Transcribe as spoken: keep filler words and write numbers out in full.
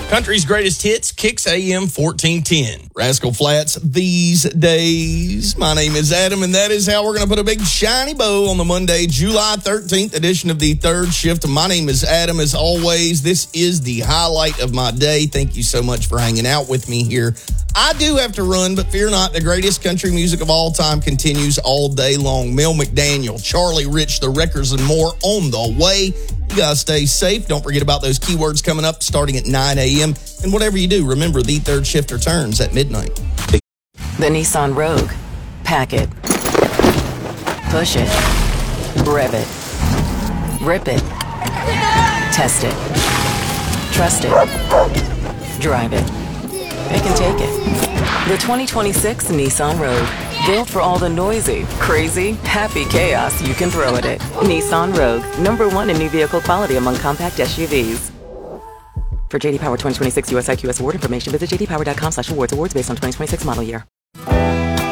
Country's greatest hits, Kicks A M fourteen ten. Rascal Flatts these days. My name is Adam, and that is how we're going to put a big shiny bow on the Monday, July thirteenth edition of the Third Shift. My name is Adam. As always, this is the highlight of my day. Thank you so much for hanging out with me here. I do have to run, but fear not, the greatest country music of all time continues all day long. Mel McDaniel, Charlie Rich, The Wreckers, and more on the way. You guys stay safe. Don't forget about those keywords coming up starting at nine a.m. And whatever you do, remember, the Third Shift returns at midnight. The Nissan Rogue. Pack it. Push it. Rev it. Rip it. Test it. Trust it. Drive it. It can take it. The twenty twenty-six Nissan Rogue. Built for all the noisy, crazy, happy chaos you can throw at it. Nissan Rogue. Number one in new vehicle quality among compact S U Vs. For J D Power twenty twenty-six U S I Q S award information, visit j d power dot com slash awards. Awards based on twenty twenty-six model year.